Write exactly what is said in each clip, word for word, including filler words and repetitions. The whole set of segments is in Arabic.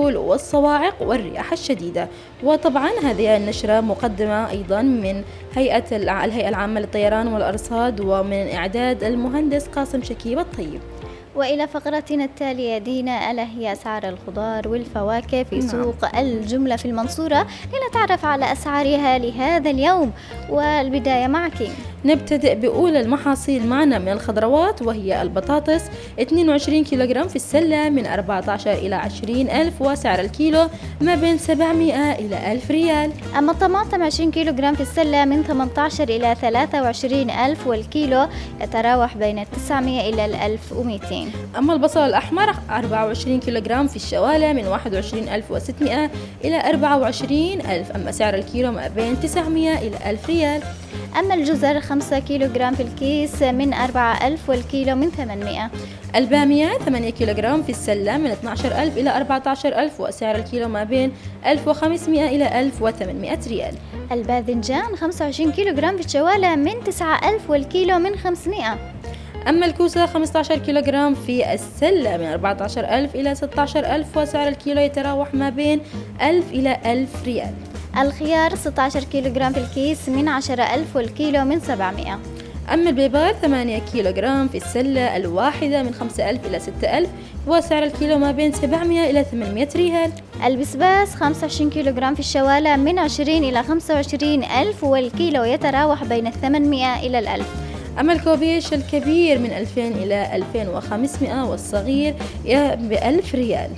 السيول والصواعق والرياح الشديدة. وطبعا هذه النشرة مقدمة أيضا من هيئة الهيئة العامة للطيران والأرصاد، ومن إعداد المهندس قاسم شكيب الطيب. وإلى فقرتنا التالية دينا، ألا هي أسعار الخضار والفواكه في نعم. سوق الجملة في المنصورة، لنتعرف على أسعارها لهذا اليوم. والبداية معك. نبتدئ بأولى المحاصيل معنا من الخضروات، وهي البطاطس اثنين وعشرين كيلوغرام في السلة من أربعة عشر إلى عشرين ألف، وسعر الكيلو ما بين سبعمائة إلى ألف ريال. أما الطماطم عشرين كيلوغرام في السلة من ثمانية عشر إلى ثلاثة وعشرين ألف، والكيلو يتراوح بين تسعمائة إلى الألف ومئتين. أما البصل الأحمر أربعة وعشرين كيلوغرام في الشوالة من واحد وعشرين ألف وستمائة إلى أربعة وعشرين ألف، أما سعر الكيلو ما بين تسعمائة إلى ألف ريال. أما الجزر خمسة كيلوغرام في الكيس من أربعة ألف، والكيلو من ثمانمائة. البامية ثمانية كيلوغرام في السلة من اثني عشر ألف إلى أربعة عشر ألف، وسعر الكيلو ما بين ألف وخمسمائة إلى ألف وثمانمائة ريال. الباذنجان خمسة وعشرين كيلوغرام في الشوالة من تسعة ألف، والكيلو من خمسمائة. أما الكوسة خمسة عشر كيلوغرام في السلة من أربعة عشر ألف إلى ستة عشر ألف، وسعر الكيلو يتراوح ما بين ألف إلى ألف ريال. الخيار ستة عشر كيلوغرام في الكيس من عشرة ألف، والكيلو من سبعمائة. أما البيبر ثمانية كيلوغرام في السلة الواحدة من خمسة ألف إلى ستة ألف، وسعر الكيلو ما بين سبعمائة إلى ثمانمائة ريال. البسباس خمسة وعشرين كيلوغرام في الشوالة من عشرين إلى خمسة وعشرين ألف، والكيلو يتراوح بين ثمانمائة إلى الألف. أما الكوبيش الكبير من ألفين إلى ألفين وخمسمائة، والصغير بألف ريال.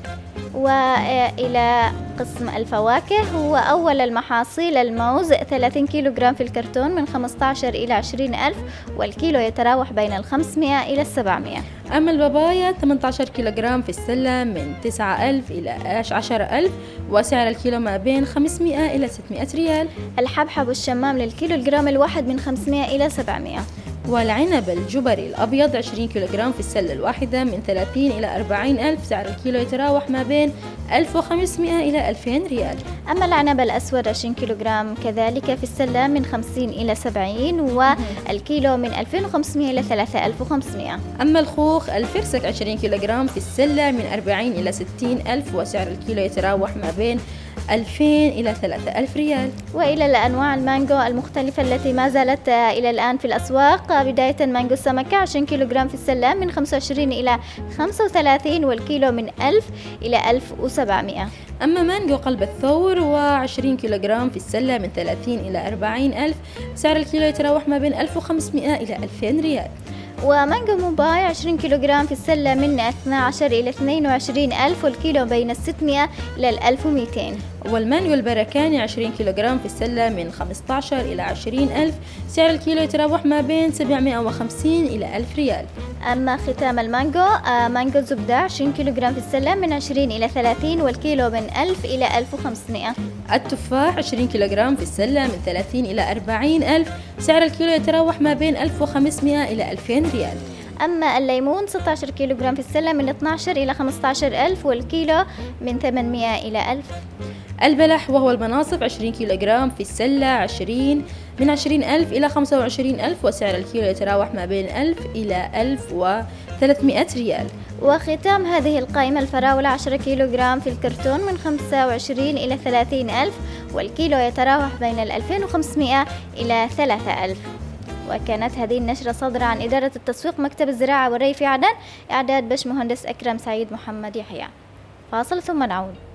وإلى قسم الفواكه، هو أول المحاصيل الموز ثلاثين كيلوغرام في الكرتون من خمسة عشر إلى عشرين ألف، والكيلو يتراوح بين الخمسمائة إلى السبعمائة. أما البابايا ثمانية عشر كيلوغرام في السلة من تسعة ألف إلى عشرة ألف، وسعر الكيلو ما بين خمسمائة إلى ستمائة ريال. الحبحب والشمام للكيلو الجرام الواحد من خمسمائة إلى سبعمائة. والعنب الجبري الأبيض عشرين كيلوغرام في السلة الواحدة من ثلاثين إلى أربعين ألف، سعر الكيلو يتراوح ما بين ألف وخمسمائة إلى ألفين ريال. أما العنب الأسود عشرين كيلوغرام كذلك في السلة من خمسين إلى سبعين، والكيلو من ألفين وخمسمائة إلى ثلاثة آلاف وخمسمائة. أما الخوخ الفرسك عشرين كيلوغرام في السلة من أربعين إلى ستين ألف، وسعر الكيلو يتراوح ما بين ألفين إلى ثلاثة آلاف ريال. وإلى الأنواع المانجو المختلفة التي ما زالت إلى الآن في الأسواق، بداية مانجو السمكة عشرين كيلوغرام في السلة من خمسة وعشرين إلى خمسة وثلاثين، والكيلو من ألف إلى ألف وسبعمائة. أما مانجو قلب الثور وعشرين كيلوغرام في السلة من ثلاثين إلى أربعين ألف، سعر الكيلو يتراوح ما بين ألف وخمسمائة إلى ألفين ريال. ومانجو موباي عشرين كيلوغرام في السلة من اثني عشر إلى اثنين وعشرين ألف، والكيلو بين ستمائة إلى ألف ومئتين. والمانجو البركاني عشرين كيلوغرام في السلة من خمسة عشر إلى عشرين ألف، سعر الكيلو يتراوح ما بين سبعمائة وخمسين إلى ألف ريال. أما ختام المانجو مانجو زبدة عشرين كيلوغرام في السلة من عشرين إلى ثلاثين، والكيلو من ألف إلى ألف وخمسمائة. التفاح عشرين كيلوغرام في السلة من ثلاثين إلى أربعين ألف، سعر الكيلو يتراوح ما بين ألف وخمسمائة إلى ألفين ريال. أما الليمون ستة عشر كيلوغرام في السلة من اثني عشر إلى خمسة عشر ألف، والكيلو من ثمانمائة إلى ألف. البلح وهو المناصف عشرين كيلوغرام في السلة عشرين من عشرين ألف إلى خمسة وعشرين ألف، وسعر الكيلو يتراوح ما بين ألف إلى ألف وثلاثمائة ريال. وختام هذه القائمة الفراولة عشرة كيلوغرام في الكرتون من خمسة وعشرين إلى ثلاثين ألف، والكيلو يتراوح بين ألفين وخمسمائة إلى ثلاثة آلاف. وكانت هذه النشرة صادرة عن إدارة التسويق مكتب الزراعة والري في عدن، إعداد بش مهندس أكرم سعيد محمد يحيى. فاصل ثم نعود.